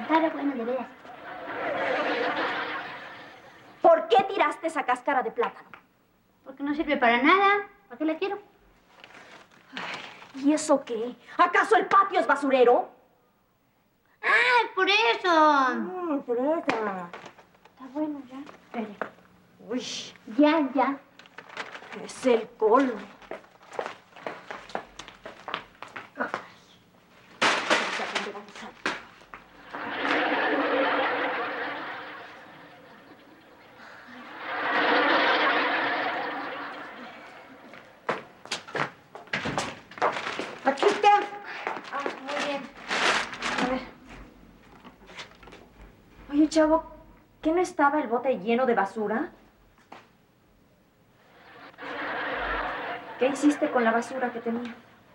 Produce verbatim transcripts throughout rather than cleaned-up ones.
Estaba bueno, de veras. ¿Por qué tiraste esa cáscara de plátano? Porque no sirve para nada. ¿Para qué la quiero? Ay, ¿y eso qué? ¿Acaso el patio es basurero? ¡Ah, por eso! Mm, por eso. Está bueno ya. Espere. Uy, Ya, ya. es el colmo. Aquí está. Ah, muy bien. A ver. Oye, chavo, ¿qué no estaba el bote lleno de basura? ¿Qué hiciste con la basura que tenía?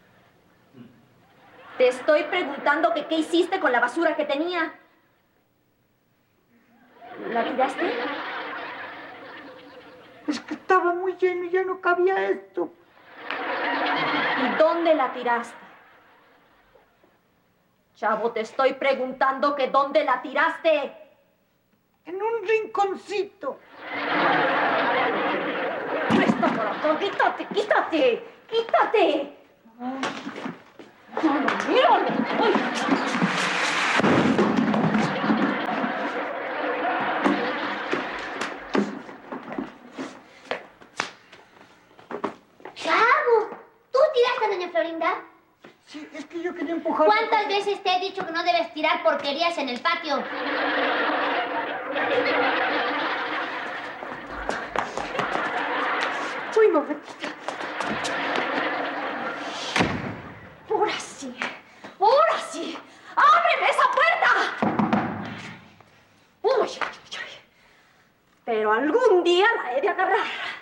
Te estoy preguntando que qué hiciste con la basura que tenía. ¿La tiraste? Es que estaba muy lleno y ya no cabía esto. ¿Y dónde la tiraste? Chavo, te estoy preguntando que dónde la tiraste. En un rinconcito. ¡Presta por acá! ¡Quítate, quítate! ¡Quítate! ¡No, no, mírale! ¡Ay! ¡Chavo! ¿Tú tiraste a doña Florinda? Sí, es que yo quería empujar. ¿Cuántas veces te he dicho que no debes tirar porquerías en el patio? Uy, momentito. Ahora sí. Ahora sí. ¡Ábreme esa puerta! Uy, uy, uy. Pero algún día la he de agarrar.